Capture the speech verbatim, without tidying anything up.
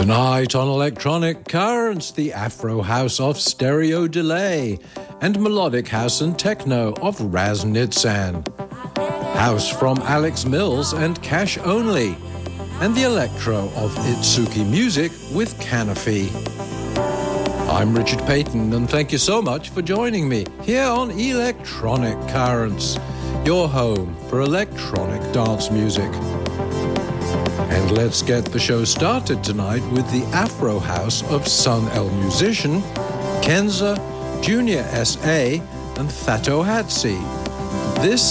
Tonight on Electronic Currents, the Afro House of Stereo Delay and Melodic House and Techno of Raz Nitsan. House from Alex Mills and Cash Only, and the Electro of Itsuki Music with Canopy. I'm Richard Payton, and thank you so much for joining me here on Electronic Currents, your home for electronic dance music. And let's get the show started tonight with the Afro House of Sun El Musician, Kenza, Junior S A, and Fato Hatsi. This